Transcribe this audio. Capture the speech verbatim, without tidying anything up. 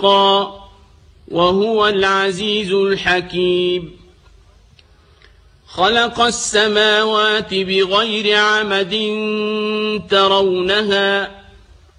حقا وهو العزيز الحكيم. خلق السماوات بغير عمد ترونها